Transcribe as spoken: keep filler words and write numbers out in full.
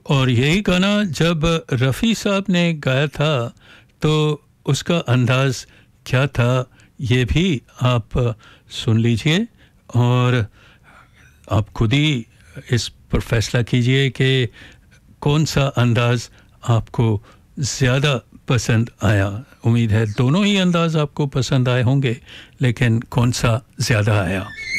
और यही गाना जब रफ़ी साहब ने गाया था तो उसका अंदाज़ क्या था ये भी आप सुन लीजिए और आप खुद ही इस पर फैसला कीजिए कि कौन सा अंदाज़ आपको ज़्यादा पसंद आया। उम्मीद है दोनों ही अंदाज़ आपको पसंद आए होंगे, लेकिन कौन सा ज़्यादा आया।